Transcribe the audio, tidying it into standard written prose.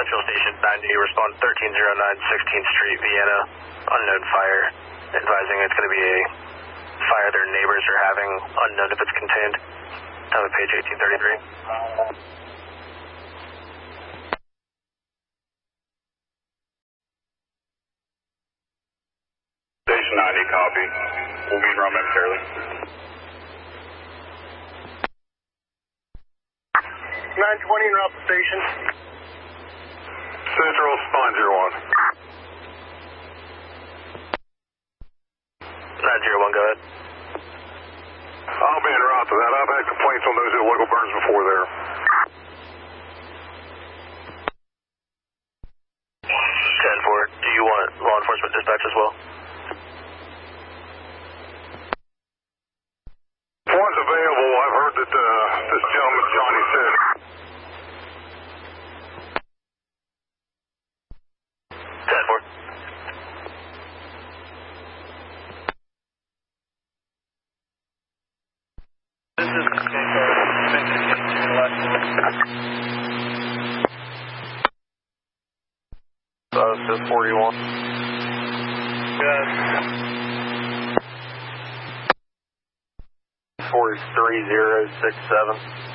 fuel station 90, respond 1309 16th Street, Vienna, unknown fire, advising it's going to be a fire their neighbors are having, unknown if it's contained. Time of page 1833. Station 90, copy. We'll be in Rome momentarily. 920 en route to station. Central, Spine 01. 901, go ahead. I'll be en route to that. I've had complaints on those illegal burns before there. 10-4, do you want law enforcement dispatch as well? One's available. I've heard that this gentleman, Johnny, said. 10-4. This is 41. Good. 43067.